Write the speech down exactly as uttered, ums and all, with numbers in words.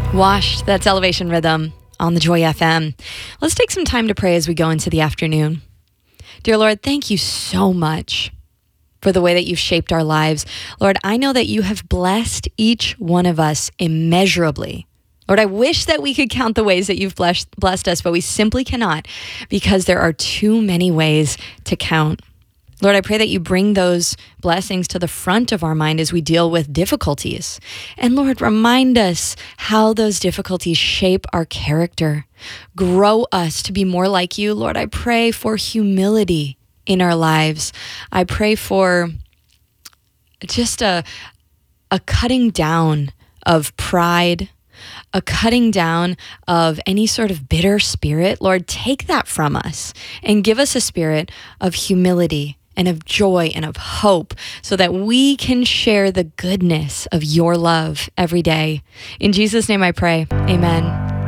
Washed, that's Elevation Rhythm on the Joy F M. Let's take some time to pray as we go into the afternoon. Dear Lord, thank you so much for the way that you've shaped our lives. Lord, I know that you have blessed each one of us immeasurably. Lord, I wish that we could count the ways that you've blessed, blessed us, but we simply cannot because there are too many ways to count. Lord, I pray that you bring those blessings to the front of our mind as we deal with difficulties. And Lord, remind us how those difficulties shape our character, grow us to be more like you. Lord, I pray for humility in our lives. I pray for just a, a cutting down of pride, a cutting down of any sort of bitter spirit. Lord, take that from us and give us a spirit of humility and of joy and of hope so that we can share the goodness of your love every day. In Jesus' name I pray, amen.